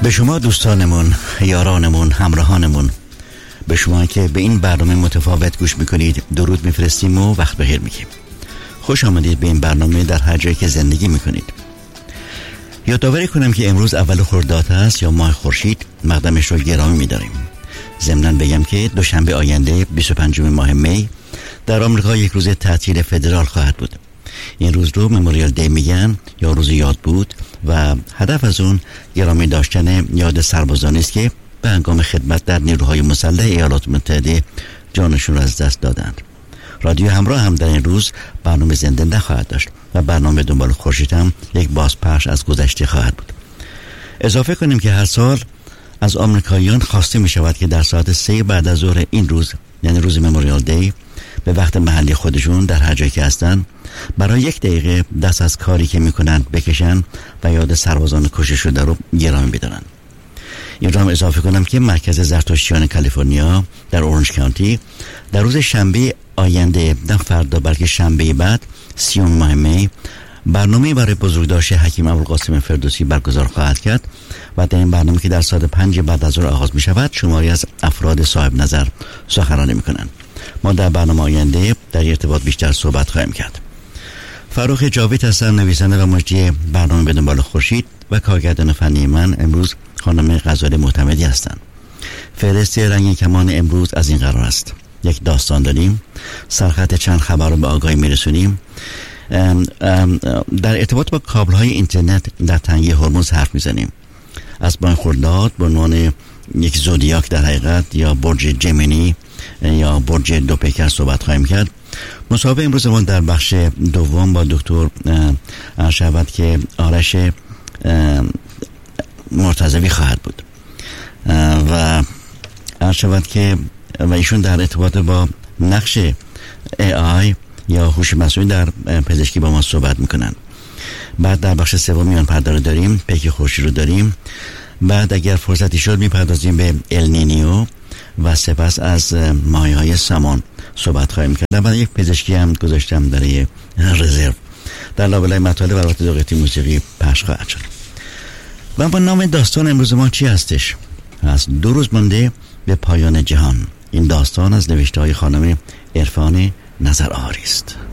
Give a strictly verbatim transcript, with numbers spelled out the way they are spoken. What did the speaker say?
به شما دوستانمون، یارانمون، همراهانمون، به شما که به این برنامه متفاوت گوش میکنید درود میفرستیم و وقت بخیر میگیم. خوش آمدید به این برنامه در هر جایی که زندگی میکنید. یادآوری کنم که امروز اول خرداد است یا ماه خورشید، مقدمش رو گرامی میداریم. ضمناً بگم که دوشنبه آینده بیست و پنجم ماه می در آمریکا یک روز تعطیل فدرال خواهد بود. این روز رو مموریال دی میگن یا روز یاد بود و هدف از اون گرامی داشتن یاد سربازانی است که به هنگام خدمت در نیروهای مسلح ایالات متحده جانشون را از دست دادند. رادیو همراه هم در این روز برنامه زنده نخواهد داشت و برنامه دنبال خورشید هم یک بازپخش از گذشته خواهد بود. اضافه کنیم که هر سال از آمریکاییان خواسته می شود که در ساعت سه بعد از ظهر این روز، یعنی روز مموریال دی، به وقت محلی خودشون در هر جایی که هستن برای یک دقیقه دست از کاری که میکنن بکشن و یاد سربازان کشته شده رو گرامی بدارن. این رو هم اضافه کنم که مرکز زرتشتیان کالیفرنیا در اورنج کانتی در روز شنبه آینده، نه فردا بلکه شنبه بعد سیوم ماه می، برنامه برای بزرگداشت حکیم ابوالقاسم فردوسی برگزار خواهد کرد و در این برنامه که در ساعت پنج بعد از ظهر آغاز می شود شماری از افراد صاحب نظر سخنرانی میکنند. ما در برنامه آینده در ارتباط بیشتر صحبت خواهیم کرد. فروخ جاوید هستم، نویسنده و مجری برنامه به دنبال خورشید و کارگردان فنی من امروز خانم غزاله معتمدی هستند. فهرست رنگین کمان امروز از این قرار است: یک داستان داریم، سرخط چند خبر رو به آگاهی میرسونیم، ام ام در ارتباط با کابل‌های اینترنت در تنگه هرمز حرف میزنیم، از ماه خرداد به عنوان یک زودیاک در حقیقت یا برج جمینی یا برج دو پیکر صحبت خواهیم کرد. مصاحبه امروز ما در بخش دوم با دکتر ارشد که آرش مرتضوی خواهد بود و ارشد که و ایشون در ارتباط با نقش ای آی یا هوش مصنوعی در پزشکی با ما صحبت میکنن. بعد در بخش سوم میان پرده رو داریم، پیک خورشید رو داریم. بعد اگر فرصتی شد میپردازیم به النینیو و سپس از مایه‌های سامان صحبت خواهیم کرد. بعد یک پزشکی هم گذاشتم برای رزرو. در لابلای مطالب البته دو قطعه موسیقی پخش خواهد شد. و با نام داستان امروز ما چی هستش؟ از دو روز مانده به پایان جهان. این داستان از نوشته های خانم عرفان نظرآری است.